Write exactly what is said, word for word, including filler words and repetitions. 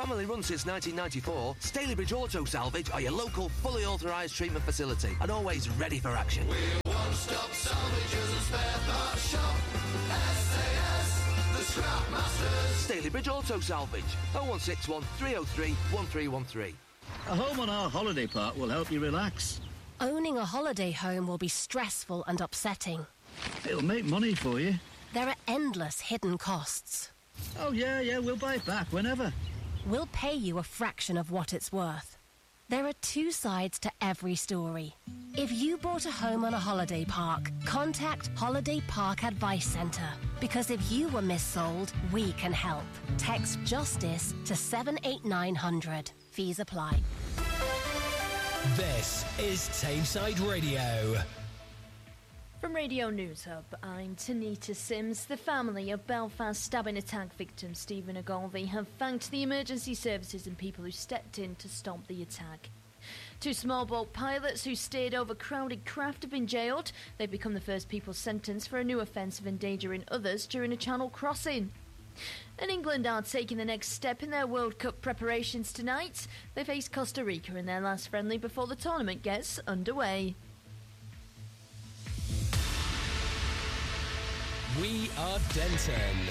Family run since nineteen ninety-four, Stalybridge Auto Salvage are your local fully authorised treatment facility and always ready for action. We're one-stop salvagers and spare parts shop. S A S, the Scrap Masters. Stalybridge Auto Salvage, oh one six one, three oh three, one three one three. A home on our holiday park will help you relax. Owning a holiday home will be stressful and upsetting. It'll make money for you. There are endless hidden costs. Oh, yeah, yeah, we'll buy it back whenever. We'll pay you a fraction of what it's worth. There are two sides to every story. If you bought a home on a holiday park, contact Holiday Park Advice Centre. Because if you were missold, we can help. Text JUSTICE to seven eight nine hundred. Fees apply. This is Tameside Radio. From Radio News Hub, I'm Tanita Sims. The family of Belfast stabbing attack victim Stephen Ogilvie have thanked the emergency services and people who stepped in to stop the attack. Two small boat pilots who steered over crowded craft have been jailed. They've become the first people sentenced for a new offence of endangering others during a channel crossing. And England are taking the next step in their World Cup preparations tonight. They face Costa Rica in their last friendly before the tournament gets underway. We are Denton.